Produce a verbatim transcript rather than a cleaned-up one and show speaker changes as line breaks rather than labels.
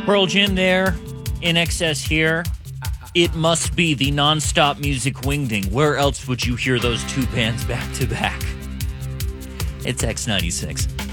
Pearl Jam there, In Excess here. It must be the non-stop music wingding. Where else would you hear those two bands back to back? It's X ninety-six.